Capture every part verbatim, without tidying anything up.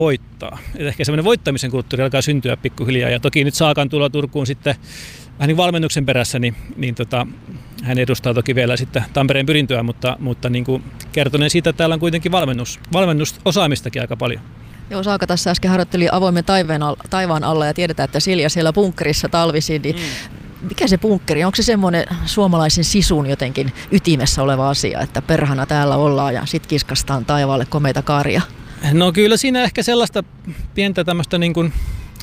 voittaa. Et ehkä semmoinen voittamisen kulttuuri alkaa syntyä pikkuhiljaa. Ja toki nyt Saakan tulla Turkuun sitten vähän niin valmennuksen perässä, niin, niin tota, hän edustaa toki vielä sitten Tampereen Pyrintöä, mutta, mutta niin kuin kertoneen siitä, että täällä on kuitenkin valmennus, valmennusosaamistakin aika paljon. Joo, Saaka tässä äsken harjoitteli avoimen taivaan alla, taivaan alla ja tiedetään, että Silja siellä bunkkerissa talvisin, niin mm. mikä se bunkkeri? Onko se semmoinen suomalaisen sisun jotenkin ytimessä oleva asia, että perhana täällä ollaan ja sit kiskastaan taivaalle komeita kaaria? No kyllä siinä ehkä sellaista pientä tämmöistä niin kuin,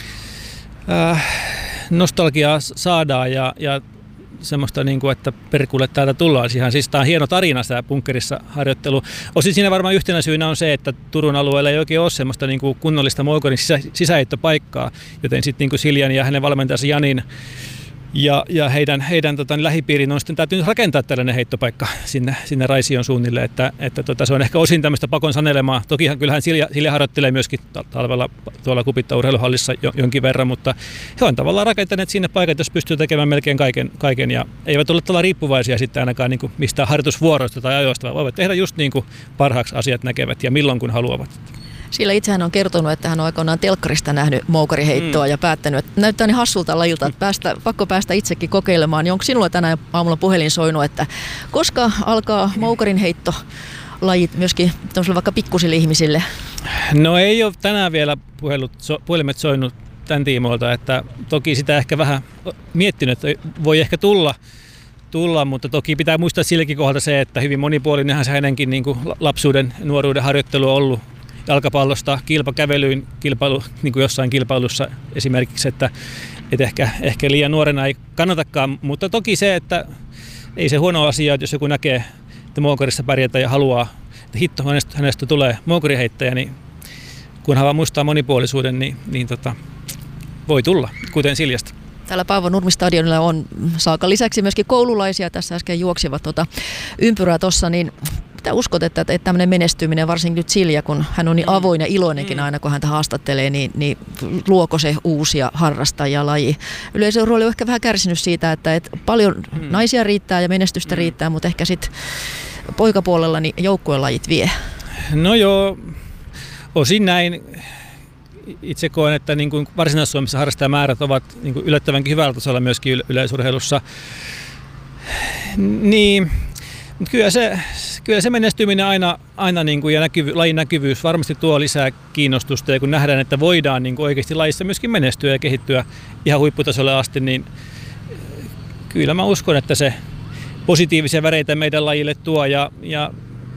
äh, nostalgiaa saadaan ja, ja semmoista, niin kuin, että perkulle täältä tullaan. Ihan, siis tämä on hieno tarina, tämä bunkkerissa harjoittelu. Osin siinä varmaan yhtenä syynä on se, että Turun alueella ei oikein ole semmoista niin kuin kunnollista Moukarin sisä, sisäheittopaikkaa, joten sitten niin kuin Siljan ja hänen valmentajansa Janin ja, ja heidän, heidän tota, lähipiiriin on sitten täytynyt rakentaa tällainen heittopaikka sinne, sinne Raision suunnille, että, että tota, se on ehkä osin tämmöistä pakon sanelemaa. Tokihan kyllähän Silja, Silja harjoittelee myöskin talvella tuolla Kupitta urheiluhallissa jo, jonkin verran, mutta he on tavallaan rakentaneet sinne paikat, jos pystyy tekemään melkein kaiken, kaiken ja eivät ole tällä riippuvaisia sitten ainakaan niin kuin mistään harjoitusvuoroista tai ajoista, vaan voivat tehdä just niin kuin parhaaksi asiat näkevät ja milloin kun haluavat. Sillä itse hän on kertonut, että hän on aikoinaan telkkarista nähnyt moukariheittoa mm. ja päättänyt, että näyttää niin hassulta lajilta, että päästä, pakko päästä itsekin kokeilemaan. Niin onko sinulla tänään aamulla puhelin soinut, että koska alkaa moukarin heitto lajit myöskin vaikka pikkusille ihmisille? No ei ole tänään vielä puhelut, so, puhelimet soinut tämän tiimoilta, että toki sitä ehkä vähän miettinyt, että voi ehkä tulla. tulla, mutta toki pitää muistaa silläkin kohdalta se, että hyvin monipuolinenhan se hänenkin niin kuin lapsuuden, nuoruuden harjoittelu on ollut. Jalkapallosta kilpakävelyyn kilpailu, niin kuin jossain kilpailussa esimerkiksi, että, että ehkä, ehkä liian nuorena ei kannatakaan, mutta toki se, että ei se huono asia, että jos joku näkee, että moukarissa pärjätään ja haluaa, että hitto hänestä, hänestä tulee moukariheittäjä, niin kunhan vaan muistaa monipuolisuuden, niin, niin tota, voi tulla, kuten Siljasta. Täällä Paavo Nurmi-stadionilla on Saakan lisäksi myöskin koululaisia, tässä äsken juoksivat tuota ympyrää tuossa, niin mitä uskot, että, että tämmöinen menestyminen, varsinkin nyt Silja, kun hän on niin avoin ja iloinenkin aina, kun häntä haastattelee, niin, niin luoko se uusia harrastajia laji? Yleisön rooli on ehkä vähän kärsinyt siitä, että, että paljon mm. naisia riittää ja menestystä mm. riittää, mutta ehkä sitten poikapuolella niin joukkueen lajit vie. No joo, osin näin. Itse koen, että niin kuin Varsinais-Suomessa harrastajamäärät ovat niin kuin yllättävänkin hyvällä tasolla myöskin yleisurheilussa. Niin, mutta kyllä se, kyllä se menestyminen aina, aina niin kuin ja näkyvy, lajin näkyvyys varmasti tuo lisää kiinnostusta. Ja kun nähdään, että voidaan niin kuin oikeasti lajissa myöskin menestyä ja kehittyä ihan huipputasolle asti, niin kyllä mä uskon, että se positiivisia väreitä meidän lajille tuo ja, ja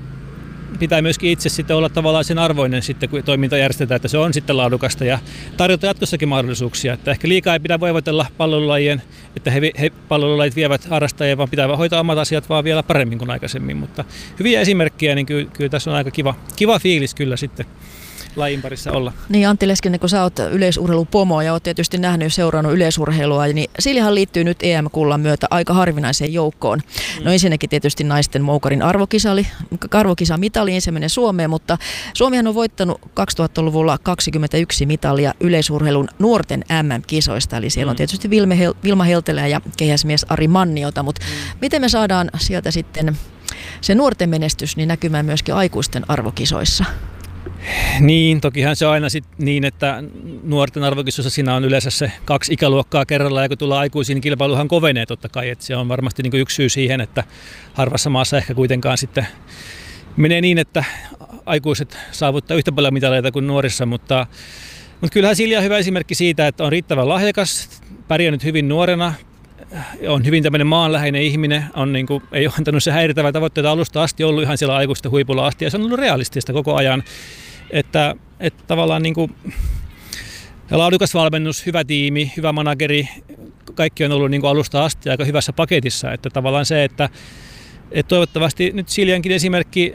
pitää myöskin itse sitten olla tavallaan sen arvoinen sitten, kun toiminta järjestetään, että se on sitten laadukasta ja tarjota jatkossakin mahdollisuuksia. Että ehkä liikaa ei pidä voivotella pallolajien, että he, he pallolajit vievät harrastajia, vaan pitää hoitaa omat asiat vaan vielä paremmin kuin aikaisemmin. Mutta hyviä esimerkkejä, niin kyllä, kyllä tässä on aika kiva, kiva fiilis kyllä sitten lajin parissa olla. Niin Antti Leskinen, kun sä oot yleisurheilupomo ja oot tietysti nähnyt ja seurannut yleisurheilua, niin Siljahan liittyy nyt E M-kullan myötä aika harvinaiseen joukkoon. Mm. No ensinnäkin tietysti naisten moukarin arvokisali, arvokisamitali ensimmäinen Suomeen, mutta Suomihan on voittanut kaksituhattaluvulla kaksikymmentäyksi mitalia yleisurheilun nuorten M M-kisoista, eli siellä on tietysti Vilma Heltelä ja keihäsmies Ari Manniota, mutta mm. miten me saadaan sieltä sitten se nuorten menestys niin näkymään myöskin aikuisten arvokisoissa? Niin, tokihan se on aina sit niin, että nuorten arvokisoissa siinä on yleensä se kaksi ikäluokkaa kerrallaan, ja kun tullaan aikuisiin, niin kilpailuhan kovenee totta kai, että se on varmasti niin kuin yksi syy siihen, että harvassa maassa ehkä kuitenkaan sitten menee niin, että aikuiset saavuttaa yhtä paljon mitaleita kuin nuorissa, mutta, mutta kyllähän Silja on hyvä esimerkki siitä, että on riittävän lahjakas, pärjännyt hyvin nuorena, on hyvin tämmöinen maanläheinen ihminen, on niin kuin, ei ole antanut se häirittävää tavoitteita alusta asti, ollut ihan siellä aikuisten huipulla asti, ja se on ollut realistista koko ajan. Että, että tavallaan niin kuin laadukas valmennus, hyvä tiimi, hyvä manageri, kaikki on ollut niin kuin alusta asti aika hyvässä paketissa. Että tavallaan se, että, että toivottavasti nyt Siljankin esimerkki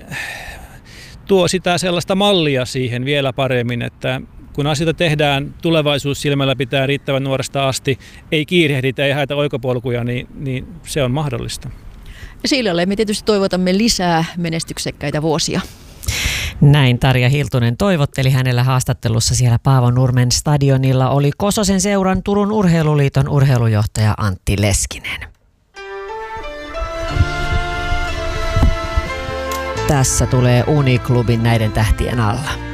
tuo sitä sellaista mallia siihen vielä paremmin, että kun asioita tehdään tulevaisuus silmällä pitää riittävän nuoresta asti, ei kiirehditä, ei haeta oikopolkuja, niin, niin se on mahdollista. Ja Siljalle me tietysti toivotamme lisää menestyksekkäitä vuosia. Näin Tarja Hiltunen toivotteli. Hänellä haastattelussa siellä Paavo Nurmen stadionilla oli Kososen seuran Turun Urheiluliiton urheilujohtaja Antti Leskinen. Tässä tulee Uniklubin näiden tähtien alla.